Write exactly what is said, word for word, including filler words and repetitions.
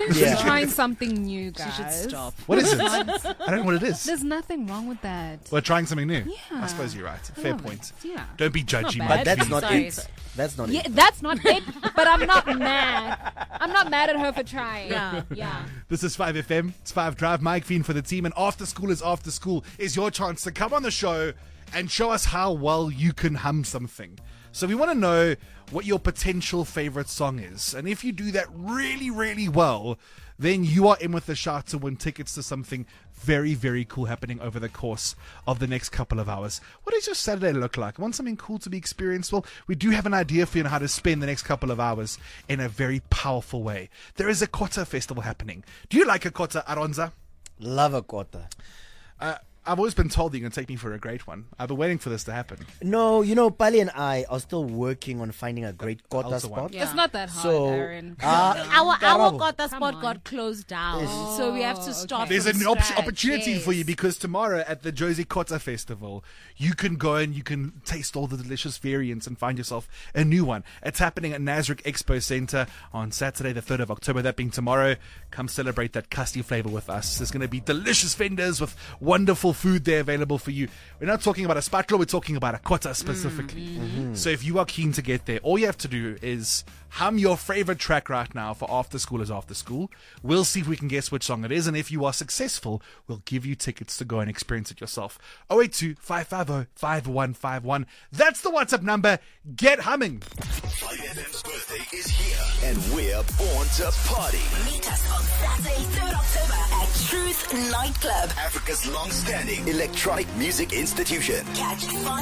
She's Yeah. trying something new, guys. She should stop. What is it? I don't know what it is. There's nothing wrong with that. We're trying something new. Yeah. I suppose you're right. Fair Love point. it. Yeah. Don't be judgy, Not Mike. But that's V. not Sorry. it. That's not Yeah, it. that's not it. But I'm not mad. I'm not mad at her for trying. Yeah. Yeah. This is five F M. It's five Drive. Mike Fiend for the team. And After School is After School is your chance to come on the show and show us how well you can hum something. So we want to know what your potential favorite song is. And if you do that really, really well, then you are in with the shot to win tickets to something very, very cool happening over the course of the next couple of hours. What does your Saturday look like? Want something cool to be experienced? Well, we do have an idea for you on how to spend the next couple of hours in a very powerful way. There is a Kota festival happening. Do you like a Kota, Aronza? Love a kota. Uh, I've always been told you're going to take me for a great one. I've been waiting for this to happen. No, you know, Pali and I are still working on finding a great kota Also spot. one. Yeah. It's not that hard, So, Aaron. uh, Our our Karabo. Kota Come spot on. got closed down, Yes. so we have to Oh, start. okay. There's from an op- scratch. opportunity Yes. for you because tomorrow at the Josie Kota Festival, you can go and you can taste all the delicious variants and find yourself a new one. It's happening at Nasric Expo Center on Saturday, the third of October, that being tomorrow. Come celebrate that custody flavor with us. There's going to be delicious vendors with wonderful food there available for you. We're not talking about a spatula, we're talking about a Kota specifically. Mm-hmm. So if you are keen to get there, all you have to do is hum your favorite track right now for After School is After School. We'll see if we can guess which song it is, and if you are successful, we'll give you tickets to go and experience it yourself. oh eight two, five five zero, five one five one. That's the WhatsApp number. Get humming. five F M's birthday is here, and we're born to party. Meet us on Saturday, third of October at Truth Nightclub. Africa's long-standing electronic music institution. Catch five